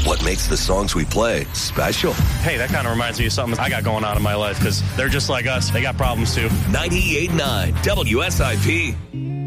what makes the songs we play special. Hey, that kind of reminds me of something I got going on in my life because they're just like us. They got problems too. 98.9 WSIP.